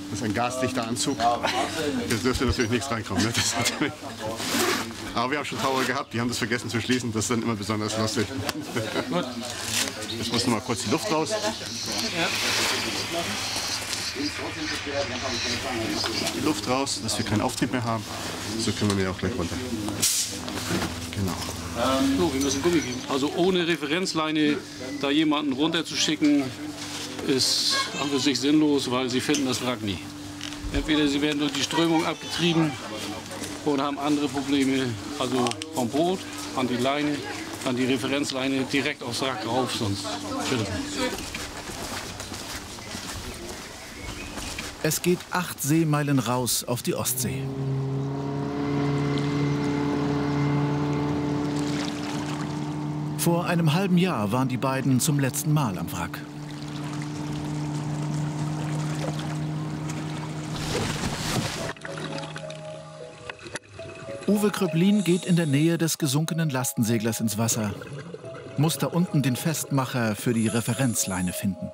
Das ist ein gasdichter Anzug. Jetzt dürfte natürlich nichts reinkommen. Ne? Aber wir haben schon Taucher gehabt, die haben das vergessen zu schließen. Das ist dann immer besonders lustig. Jetzt muss noch mal kurz die Luft raus. Die Luft raus, dass wir keinen Auftrieb mehr haben. So können wir den auch gleich runter. Genau. So, wir müssen Gummi geben. Also ohne Referenzleine da jemanden runterzuschicken, ist an für sich sinnlos, weil sie finden das Wrack nie. Entweder sie werden durch die Strömung abgetrieben oder haben andere Probleme, also vom Boot an die Leine, an die Referenzleine direkt aufs Wrack rauf, sonst schüttelt man. Es geht 8 Seemeilen raus auf die Ostsee. Vor einem halben Jahr waren die beiden zum letzten Mal am Wrack. Uwe Kröblin geht in der Nähe des gesunkenen Lastenseglers ins Wasser, muss da unten den Festmacher für die Referenzleine finden.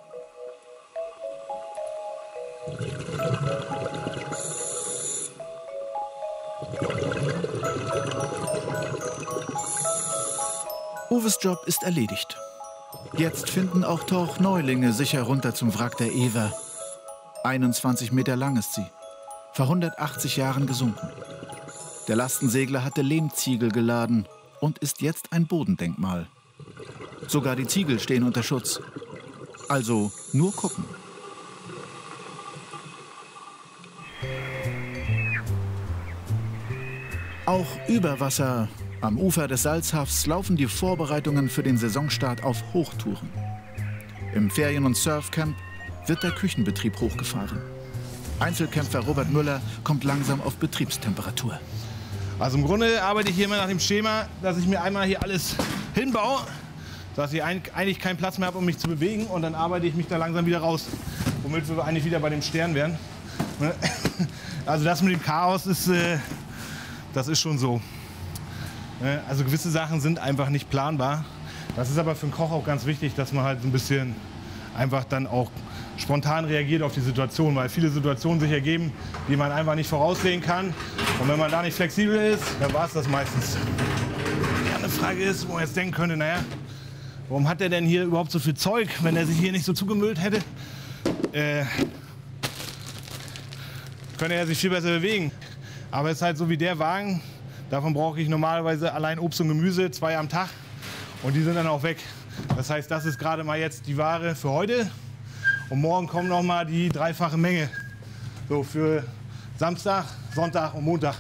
Uwes Job ist erledigt. Jetzt finden auch Tauchneulinge sicher runter zum Wrack der Ewer. 21 Meter lang ist sie, vor 180 Jahren gesunken. Der Lastensegler hatte Lehmziegel geladen und ist jetzt ein Bodendenkmal. Sogar die Ziegel stehen unter Schutz. Also nur gucken. Auch über Wasser, am Ufer des Salzhafts, laufen die Vorbereitungen für den Saisonstart auf Hochtouren. Im Ferien- und Surfcamp wird der Küchenbetrieb hochgefahren. Einzelkämpfer Robert Müller kommt langsam auf Betriebstemperatur. Also im Grunde arbeite ich hier immer nach dem Schema, dass ich mir einmal hier alles hinbaue, dass ich eigentlich keinen Platz mehr habe, um mich zu bewegen, und dann arbeite ich mich da langsam wieder raus, womit wir eigentlich wieder bei dem Stern wären. Also das mit dem Chaos ist, das ist schon so. Also gewisse Sachen sind einfach nicht planbar. Das ist aber für einen Koch auch ganz wichtig, dass man halt so ein bisschen einfach dann auch spontan reagiert auf die Situation, weil viele Situationen sich ergeben, die man einfach nicht voraussehen kann. Und wenn man da nicht flexibel ist, dann war es das meistens. Die andere Frage ist, wo man jetzt denken könnte, naja, warum hat er denn hier überhaupt so viel Zeug, wenn er sich hier nicht so zugemüllt hätte? Könnte er sich viel besser bewegen. Aber es ist halt so wie der Wagen, davon brauche ich normalerweise allein Obst und Gemüse 2 am Tag, und die sind dann auch weg. Das heißt, das ist gerade mal jetzt die Ware für heute, und morgen kommt noch mal die 3-fache Menge. So für Samstag, Sonntag und Montag.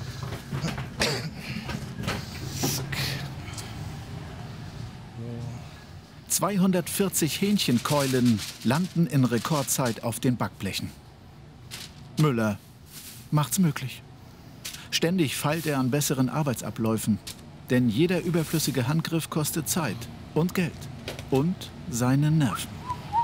240 Hähnchenkeulen landen in Rekordzeit auf den Backblechen. Müller macht's möglich. Ständig feilt er an besseren Arbeitsabläufen. Denn jeder überflüssige Handgriff kostet Zeit und Geld und seine Nerven.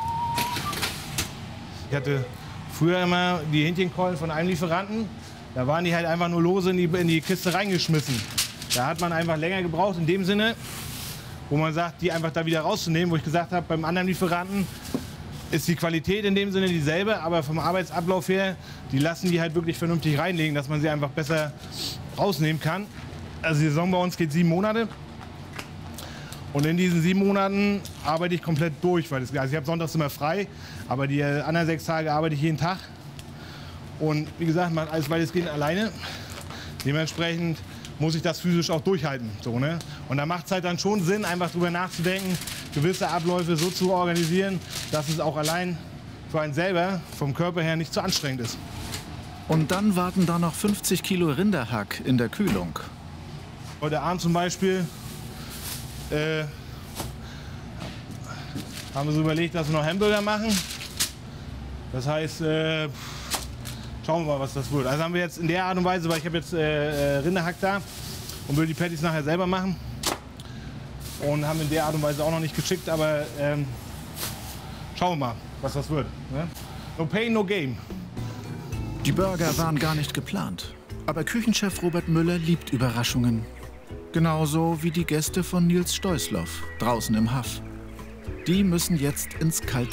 Ich hatte früher immer die Hähnchenkeulen von einem Lieferanten. Da waren die halt einfach nur lose in die Kiste reingeschmissen. Da hat man einfach länger gebraucht in dem Sinne, wo man sagt, die einfach da wieder rauszunehmen. Wo ich gesagt habe, beim anderen Lieferanten ist die Qualität in dem Sinne dieselbe, aber vom Arbeitsablauf her, die lassen die halt wirklich vernünftig reinlegen, dass man sie einfach besser rausnehmen kann. Also die Saison bei uns geht 7 Monate. Und in diesen 7 Monaten arbeite ich komplett durch. Also ich habe sonntags immer frei, aber die anderen 6 Tage arbeite ich jeden Tag. Und wie gesagt, man alles weitestgehend alleine. Dementsprechend muss ich das physisch auch durchhalten. So, ne? Und da macht es halt dann schon Sinn, einfach drüber nachzudenken, gewisse Abläufe so zu organisieren, dass es auch allein für einen selber vom Körper her nicht zu anstrengend ist. Und dann warten da noch 50 Kilo Rinderhack in der Kühlung. Heute Abend zum Beispiel haben wir so überlegt, dass wir noch Hamburger machen. Das heißt, schauen wir mal, was das wird. Also haben wir jetzt in der Art und Weise, weil ich habe jetzt Rinderhack da und will die Patties nachher selber machen. Und haben in der Art und Weise auch noch nicht geschickt, aber schauen wir mal, was das wird. Ne? No pain, no game. Die Burger waren gar nicht geplant. Aber Küchenchef Robert Müller liebt Überraschungen. Genauso wie die Gäste von Nils Stoisloff draußen im Haff. Die müssen jetzt ins kalte